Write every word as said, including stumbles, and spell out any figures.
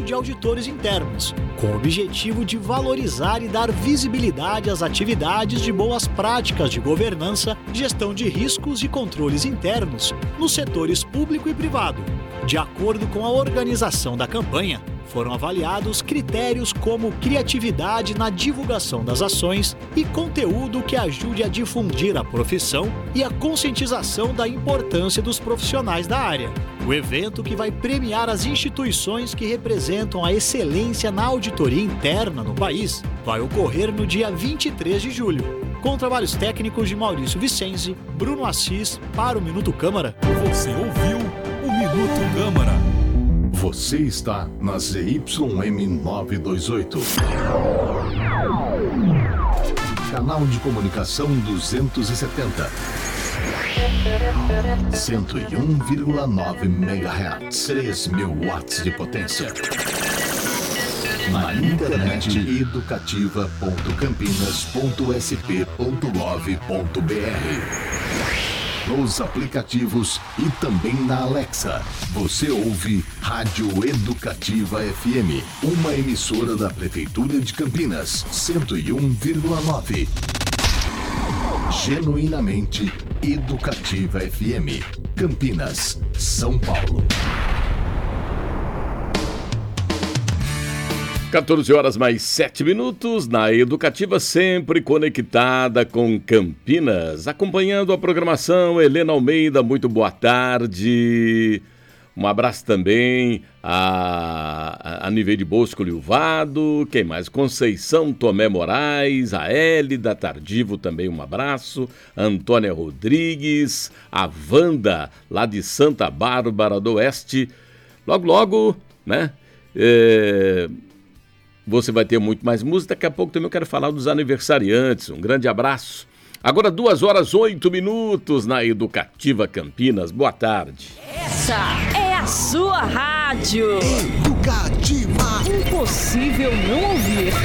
de Auditores Internos, com o objetivo de valorizar e dar visibilidade às atividades de boas práticas de governança, gestão de riscos e controles internos nos setores público e privado. De acordo com a organização da campanha, foram avaliados critérios como criatividade na divulgação das ações e conteúdo que ajude a difundir a profissão e a conscientização da importância dos profissionais da área. O evento, que vai premiar as instituições que representam a excelência na auditoria interna no país, vai ocorrer no dia vinte e três de julho, com trabalhos técnicos de Maurício Vicenzi, Bruno Assis, para o Minuto Câmara. Você ouviu o Minuto Câmara. Você está na Z Y M novecentos e vinte e oito. Canal de comunicação duzentos e setenta. cento e um vírgula nove megahertz. três mil watts de potência. Na internet educativa ponto campinas ponto s p ponto gov ponto b r. Nos aplicativos e também na Alexa. Você ouve Rádio Educativa F M, uma emissora da Prefeitura de Campinas, cento e um vírgula nove. Genuinamente Educativa F M, Campinas, São Paulo. quatorze horas mais sete minutos, na Educativa, sempre conectada com Campinas. Acompanhando a programação, Helena Almeida, muito boa tarde. Um abraço também a, a Niveide Bosco Lilvado, quem mais? Conceição Tomé Moraes, a Hélida Tardivo também um abraço, Antônia Rodrigues, a Wanda, lá de Santa Bárbara do Oeste. Logo, logo, né? É... Você vai ter muito mais música. Daqui a pouco também eu quero falar dos aniversariantes. Um grande abraço. Agora duas horas oito minutos na Educativa Campinas. Boa tarde. Essa é a sua rádio. Educativa. Impossível não ouvir.